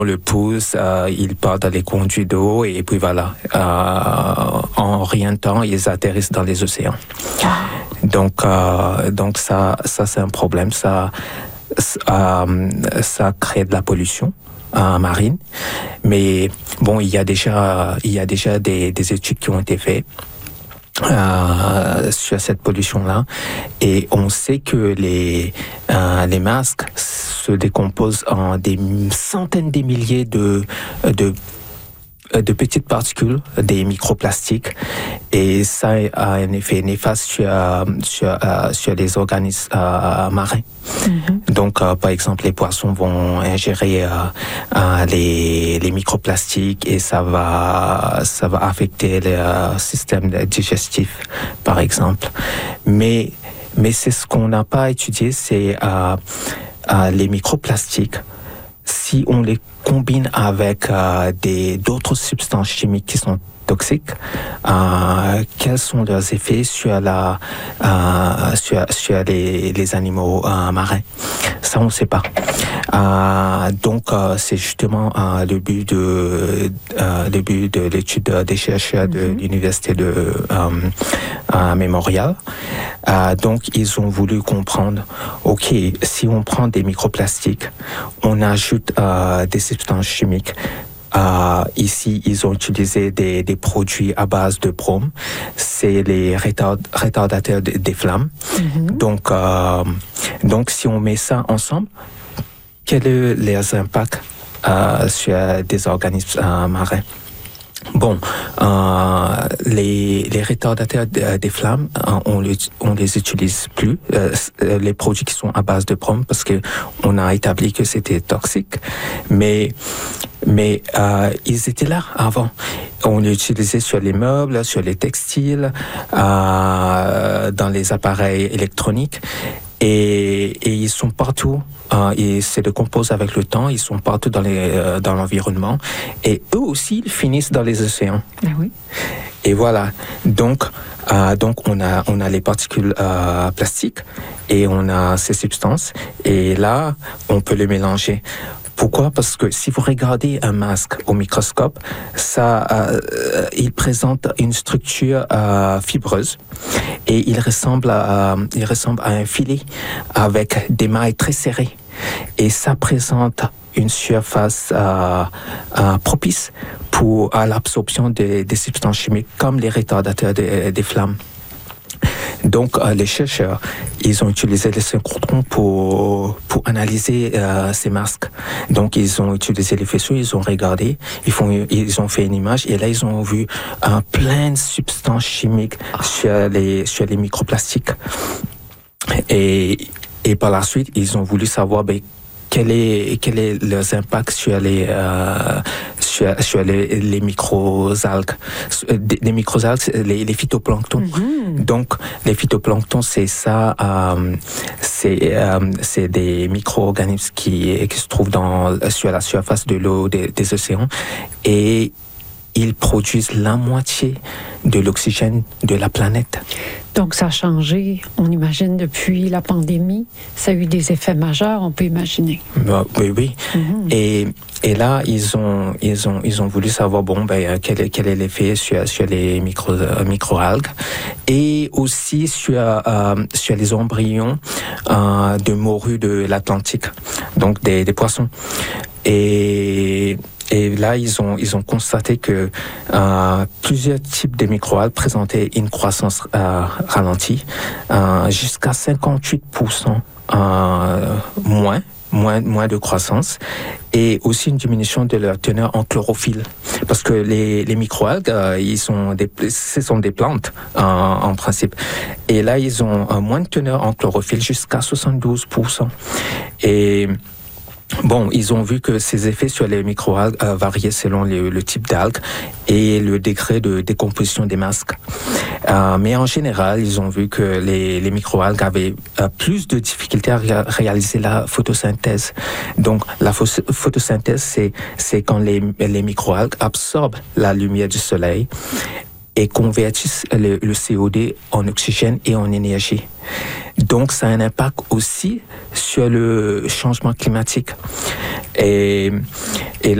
le pousse, il part dans les conduits d'eau et puis voilà, en rien de temps, ils atterrissent dans les océans. Donc ça c'est un problème. Ça crée de la pollution marine. Mais bon, il y a déjà des études qui ont été faites sur cette pollution-là, et on sait que les masques se décomposent en des centaines de milliers de petites particules, des microplastiques, et ça a un effet néfaste sur les organismes marins. Mm-hmm. Donc, par exemple, les poissons vont ingérer les microplastiques et ça va affecter le système digestif, par exemple. Mais c'est ce qu'on n'a pas étudié, c'est les microplastiques. Si on les combine avec d'autres substances chimiques qui sont toxiques, quels sont leurs effets sur les animaux marins? Ça, on ne sait pas. Donc, c'est justement le but de l'étude des chercheurs de l'université de Memorial. Donc, ils ont voulu comprendre, ok, si on prend des microplastiques, on ajoute des substances chimiques. Ici, ils ont utilisé des produits à base de brome. C'est les retardateurs des flammes. Mm-hmm. Donc, si on met ça ensemble, quels sont les impacts sur des organismes marins? Bon, les retardateurs des flammes, on les utilise plus, les produits qui sont à base de brome, parce que on a établi que c'était toxique, mais ils étaient là avant. On les utilisait sur les meubles, sur les textiles, dans les appareils électroniques. Et ils sont partout, ils se décomposent avec le temps, ils sont partout dans l'environnement, et eux aussi ils finissent dans les océans. Ah oui. Et voilà, donc on a les particules plastiques et on a ces substances, et là on peut les mélanger. Pourquoi? Parce que si vous regardez un masque au microscope, il présente une structure fibreuse et il ressemble à un filet avec des mailles très serrées. Et ça présente une surface propice à l'absorption des substances chimiques comme les retardateurs des flammes. Donc, les chercheurs, ils ont utilisé les synchrotrons pour analyser ces masques. Donc, ils ont utilisé les faisceaux, ils ont regardé, ils ont fait une image, et là, ils ont vu plein de substances chimiques sur les microplastiques. Et par la suite, ils ont voulu savoir quel est leurs impacts sur les microalgues. Les microalgues, les phytoplanctons. Mm-hmm. Donc, les phytoplanctons, c'est ça, c'est des micro-organismes qui se trouvent sur la surface de l'eau des océans, et ils produisent la moitié de l'oxygène de la planète. Donc, ça a changé, on imagine, depuis la pandémie. Ça a eu des effets majeurs, on peut imaginer. Oui. Mm-hmm. Et là, ils ont voulu savoir, quel est l'effet sur les microalgues, et aussi sur les embryons de morues de l'Atlantique, donc des poissons. Et là, ils ont constaté que plusieurs types de microalgues présentaient une croissance ralentie, jusqu'à 58% moins de croissance, et aussi une diminution de leur teneur en chlorophylle, parce que les microalgues, ce sont des plantes en principe, et là ils ont moins de teneur en chlorophylle, jusqu'à 72%. Et bon, ils ont vu que ces effets sur les microalgues variaient selon le type d'algues et le degré de décomposition des masques. Mais en général, ils ont vu que les microalgues avaient plus de difficultés à réaliser la photosynthèse. Donc, la photosynthèse, c'est quand les microalgues absorbent la lumière du soleil et convertissent le CO2 en oxygène et en énergie. Donc, ça a un impact aussi sur le changement climatique. Et